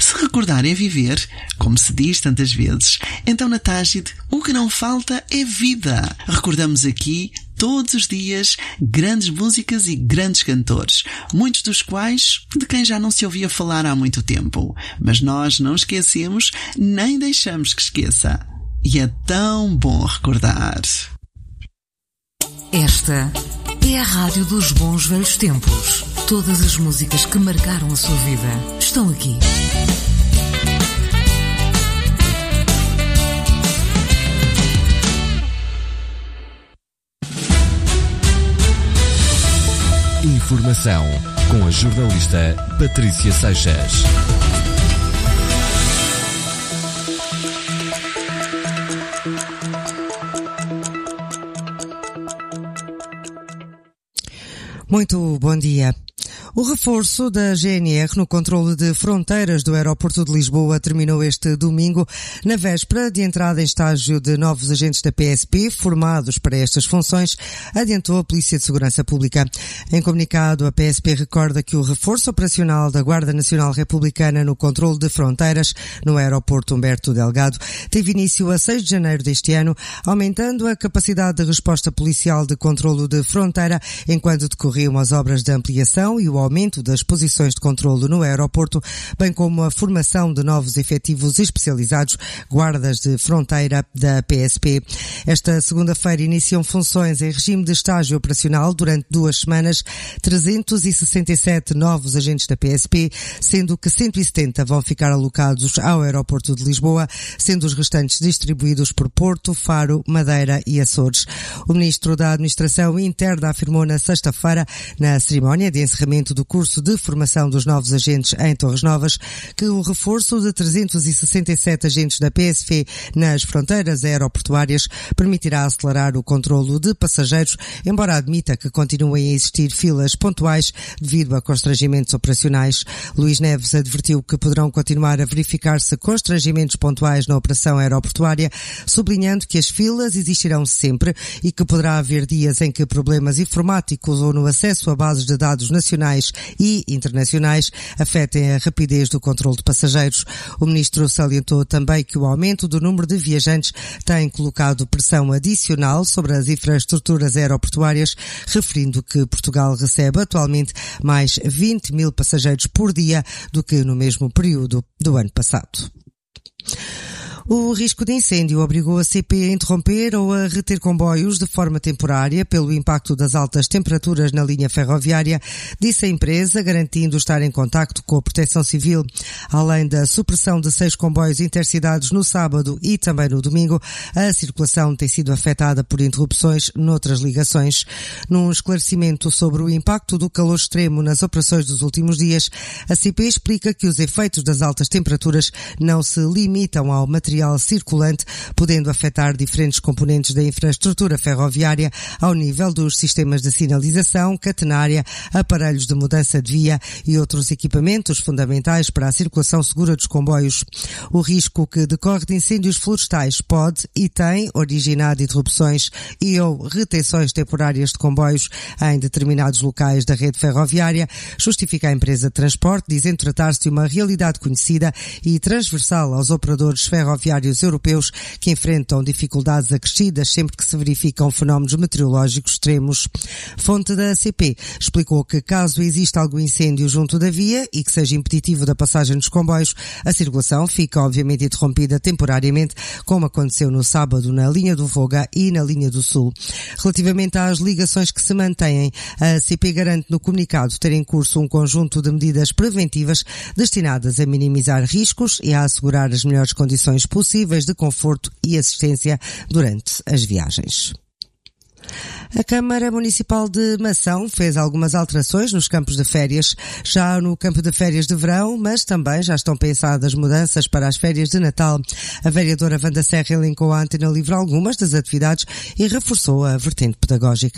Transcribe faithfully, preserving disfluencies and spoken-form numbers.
Se recordar é viver, como se diz tantas vezes, então na Tágide o que não falta é vida. Recordamos aqui todos os dias grandes músicas e grandes cantores, muitos dos quais de quem já não se ouvia falar há muito tempo. Mas nós não esquecemos nem deixamos que esqueça. E é tão bom recordar. Esta é a rádio dos bons velhos tempos. Todas as músicas que marcaram a sua vida estão aqui. Informação com a jornalista Patrícia Seixas. Muito bom dia. O reforço da G N R no controle de fronteiras do aeroporto de Lisboa terminou este domingo, na véspera de entrada em estágio de novos agentes da P S P formados para estas funções, adiantou a Polícia de Segurança Pública. Em comunicado, a P S P recorda que o reforço operacional da Guarda Nacional Republicana no controle de fronteiras no aeroporto Humberto Delgado teve início a seis de janeiro deste ano, aumentando a capacidade de resposta policial de controlo de fronteira enquanto decorriam as obras de ampliação e o aumento das posições de controlo no aeroporto, bem como a formação de novos efetivos especializados, guardas de fronteira da P S P. Esta segunda-feira iniciam funções em regime de estágio operacional durante duas semanas trezentos e sessenta e sete novos agentes da P S P, sendo que cento e setenta vão ficar alocados ao aeroporto de Lisboa, sendo os restantes distribuídos por Porto, Faro, Madeira e Açores. O Ministro da Administração Interna afirmou na sexta-feira, na cerimónia de encerramento do curso de formação dos novos agentes em Torres Novas, que o reforço de trezentos e sessenta e sete agentes da P S P nas fronteiras aeroportuárias permitirá acelerar o controlo de passageiros, embora admita que continuem a existir filas pontuais devido a constrangimentos operacionais. Luís Neves advertiu que poderão continuar a verificar-se constrangimentos pontuais na operação aeroportuária, sublinhando que as filas existirão sempre e que poderá haver dias em que problemas informáticos ou no acesso a bases de dados nacionais e internacionais afetem a rapidez do controle de passageiros. O ministro salientou também que o aumento do número de viajantes tem colocado pressão adicional sobre as infraestruturas aeroportuárias, referindo que Portugal recebe atualmente mais vinte mil passageiros por dia do que no mesmo período do ano passado. O risco de incêndio obrigou a C P a interromper ou a reter comboios de forma temporária pelo impacto das altas temperaturas na linha ferroviária, disse a empresa, garantindo estar em contacto com a Proteção Civil. Além da supressão de seis comboios intercidades no sábado e também no domingo, a circulação tem sido afetada por interrupções noutras ligações. Num esclarecimento sobre o impacto do calor extremo nas operações dos últimos dias, a C P explica que os efeitos das altas temperaturas não se limitam ao material circulante, podendo afetar diferentes componentes da infraestrutura ferroviária ao nível dos sistemas de sinalização, catenária, aparelhos de mudança de via e outros equipamentos fundamentais para a circulação segura dos comboios. O risco que decorre de incêndios florestais pode e tem originado interrupções e ou retenções temporárias de comboios em determinados locais da rede ferroviária, justifica a empresa de transporte, dizendo tratar-se de uma realidade conhecida e transversal aos operadores ferroviários europeus que enfrentam dificuldades acrescidas sempre que se verificam fenómenos meteorológicos extremos. Fonte da C P explicou que caso exista algum incêndio junto da via e que seja impeditivo da passagem dos comboios, a circulação fica obviamente interrompida temporariamente, como aconteceu no sábado na linha do Voga e na linha do Sul. Relativamente às ligações que se mantêm, a C P garante no comunicado ter em curso um conjunto de medidas preventivas destinadas a minimizar riscos e a assegurar as melhores condições possíveis de conforto e assistência durante as viagens. A Câmara Municipal de Mação fez algumas alterações nos campos de férias, já no campo de férias de verão, mas também já estão pensadas mudanças para as férias de Natal. A vereadora Wanda Serra elencou à Antena Livre algumas das atividades e reforçou a vertente pedagógica.